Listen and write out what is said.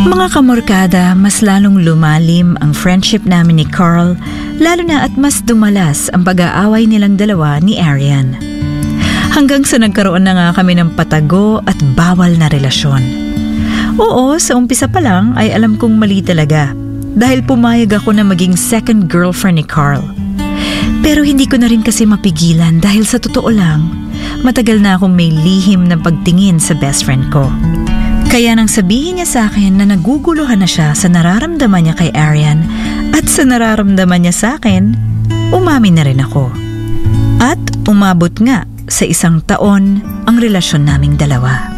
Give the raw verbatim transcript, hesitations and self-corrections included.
Mga kamorkada, mas lalong lumalim ang friendship namin ni Carl, lalo na at mas dumalas ang pag-aaway nilang dalawa ni Arian. Hanggang sa nagkaroon na nga kami ng patago at bawal na relasyon. Oo, sa umpisa pa lang ay alam kong mali talaga dahil pumayag ako na maging second girlfriend ni Carl. Pero hindi ko na rin kasi mapigilan dahil sa totoo lang, matagal na akong may lihim na pagtingin sa best friend ko. Kaya nang sabihin niya sa akin na naguguluhan na siya sa nararamdaman niya kay Arian at sa nararamdaman niya sa akin, umamin na rin ako. At umabot nga sa isang taon ang relasyon naming dalawa.